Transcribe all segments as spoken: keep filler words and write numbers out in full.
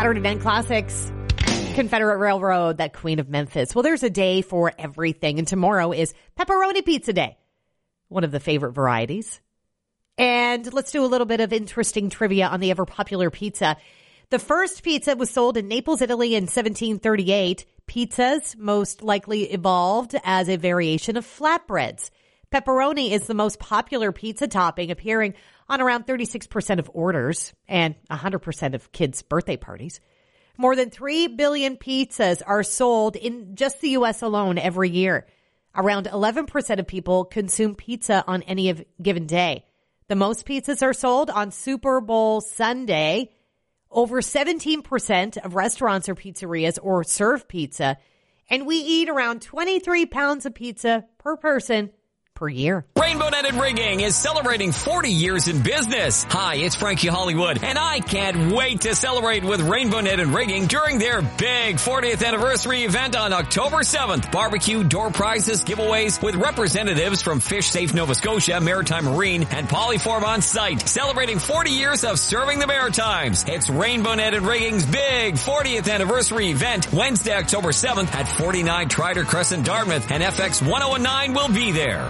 Saturday Night Classics. Confederate Railroad, that queen of Memphis. Well, there's a day for everything, and tomorrow is pepperoni pizza day, one of the favorite varieties. And let's do a little bit of interesting trivia on the ever-popular pizza. The first pizza was sold in Naples, Italy in seventeen thirty-eight. Pizzas most likely evolved as a variation of flatbreads. Pepperoni is the most popular pizza topping, appearing on around thirty-six percent of orders and one hundred percent of kids' birthday parties. More than three billion pizzas are sold in just the U S alone every year. Around eleven percent of people consume pizza on any given day. The most pizzas are sold on Super Bowl Sunday. Over seventeen percent of restaurants or pizzerias or serve pizza. And we eat around twenty-three pounds of pizza per person per year. Rainbow Netted Rigging is celebrating forty years in business. Hi, it's Frankie Hollywood, and I can't wait to celebrate with Rainbow Netted Rigging during their big fortieth anniversary event on October seventh. Barbecue, door prizes, giveaways with representatives from Fish Safe Nova Scotia, Maritime Marine, and Polyform on site. Celebrating forty years of serving the Maritimes. It's Rainbow Netted Rigging's big fortieth anniversary event, Wednesday, October seventh at forty-nine Trider Crescent, Dartmouth, and F X one oh one nine will be there.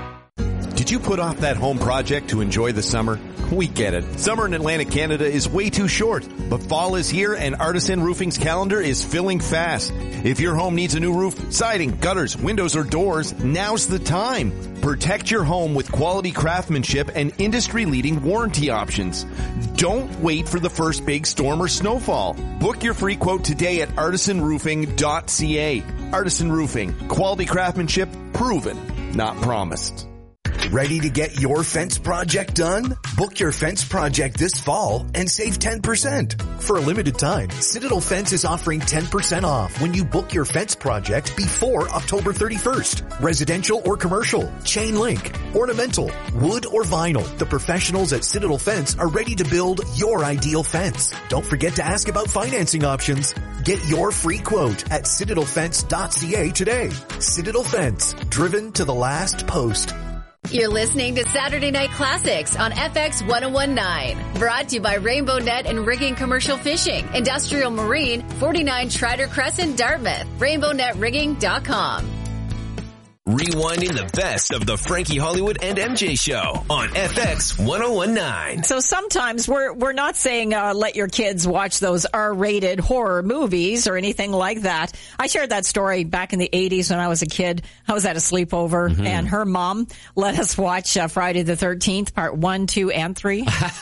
Did you put off that home project to enjoy the summer? We get it. Summer in Atlantic Canada is way too short, but fall is here and Artisan Roofing's calendar is filling fast. If your home needs a new roof, siding, gutters, windows, or doors, now's the time. Protect your home with quality craftsmanship and industry-leading warranty options. Don't wait for the first big storm or snowfall. Book your free quote today at artisan roofing dot c a. Artisan Roofing. Quality craftsmanship proven, not promised. Ready to get your fence project done? Book your fence project this fall and save ten percent. For a limited time, Citadel Fence is offering ten percent off when you book your fence project before October thirty-first. Residential or commercial, chain link, ornamental, wood or vinyl. The professionals at Citadel Fence are ready to build your ideal fence. Don't forget to ask about financing options. Get your free quote at citadel fence dot c a today. Citadel Fence, driven to the last post. You're listening to Saturday Night Classics on F X one oh one nine. Brought to you by Rainbow Net and Rigging Commercial Fishing, Industrial Marine, forty-nine Trider Crescent, Dartmouth, rainbow net rigging dot com. Rewinding the best of the Frankie Hollywood and M J Show on F X one oh one nine. So sometimes we're we're not saying uh, let your kids watch those R-rated horror movies or anything like that. I shared that story back in the eighties when I was a kid. I was at a sleepover, mm-hmm. and her mom let us watch uh, Friday the thirteenth, part one, two, and three.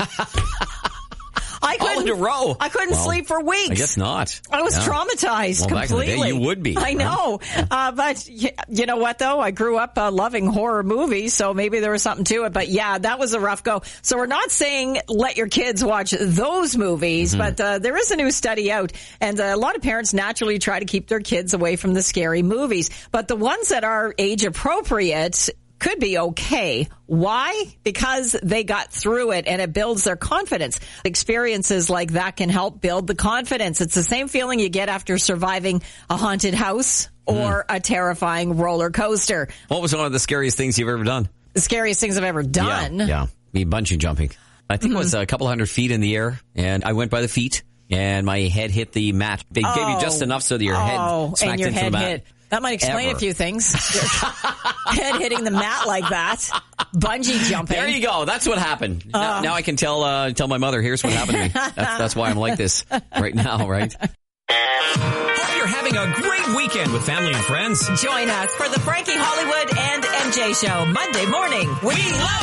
I All in a row. I couldn't well, sleep for weeks. I guess not. I was yeah. traumatized well, completely. Back in the day, you would be. I know. uh, but you know what, though? I grew up uh, loving horror movies, so maybe there was something to it. But yeah, that was a rough go. So we're not saying let your kids watch those movies, mm-hmm. but uh, there is a new study out. And uh, a lot of parents naturally try to keep their kids away from the scary movies. But the ones that are age appropriate could be okay. Why? Because they got through it and it builds their confidence. Experiences like that can help build the confidence. It's the same feeling you get after surviving a haunted house or mm. a terrifying roller coaster. What was one of the scariest things you've ever done? The scariest things I've ever done? Yeah, yeah. Me bungee jumping. I think mm-hmm. it was a couple hundred feet in the air, and I went by the feet, and my head hit the mat. They oh. gave you just enough so that your head oh, smacked and your into head the mat. Hit. That might explain Ever. a few things. Head hitting the mat like that. Bungee jumping. There you go. That's what happened. Uh, now, now I can tell uh, tell my mother, here's what happened to me. That's, that's why I'm like this right now, right? Hope you're having a great weekend with family and friends. Join us for the Frankie Hollywood and M J Show Monday morning. We love